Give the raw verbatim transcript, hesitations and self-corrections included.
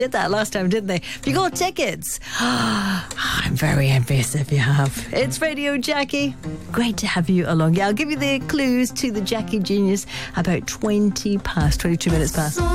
did that last time, didn't they? Have you got tickets? I'm very envious if you have. It's Radio Jackie. Great to have you along. Yeah, I'll give you the clues to the Jackie Genius about twenty past, twenty-two minutes past.